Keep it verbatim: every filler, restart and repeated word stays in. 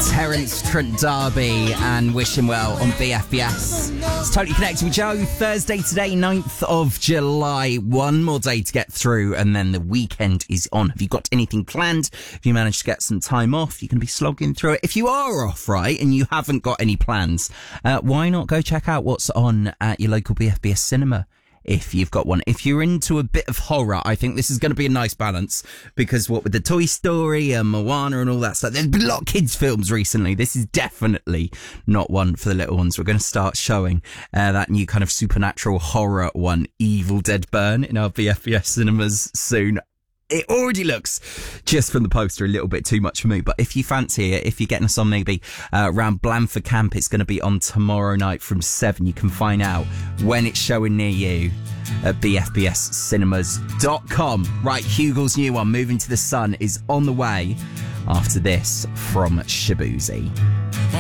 Terence Trent D'Arby and Wish Him Well on B F B S. It's Totally Connected with Joe. Thursday today, ninth of July. One more day to get through and then the weekend is on. Have you got anything planned? If you managed to get some time off, you can be slogging through it. If you are off, right, and you haven't got any plans, uh, why not go check out what's on at your local B F B S cinema? If you've got one. If you're into a bit of horror, I think this is going to be a nice balance, because what with the Toy Story and Moana and all that stuff, there's been a lot of kids' films recently. This is definitely not one for the little ones. We're going to start showing uh, that new kind of supernatural horror one, Evil Dead Burn, in our B F B S cinemas soon. It already looks, just from the poster, a little bit too much for me. But if you fancy it, if you're getting us on maybe uh, around Blandford Camp, it's going to be on tomorrow night from seven. You can find out when it's showing near you at b f b s cinemas dot com. Right, Hugel's new one, Moving to the Sun, is on the way after this from Shaboozey.